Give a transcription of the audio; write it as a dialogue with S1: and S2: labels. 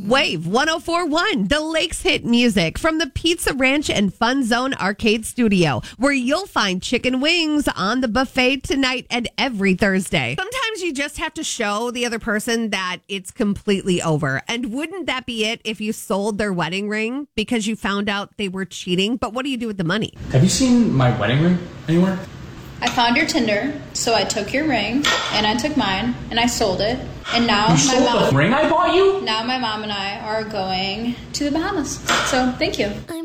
S1: Wave 104.1, the Lakes hit music from the Pizza Ranch and Fun Zone Arcade Studio, where you'll find chicken wings on the buffet tonight and every Thursday. Sometimes you just have to show the other person that it's completely over. And wouldn't that be it if you sold their wedding ring because you found out they were cheating? But what do you do with the money?
S2: Have you seen my wedding ring anywhere?
S3: I found your Tinder, so I took your ring, and I took mine, and I sold it. And now
S2: You sold the ring I bought you?
S3: Now my mom and I are going to the Bahamas. So thank you.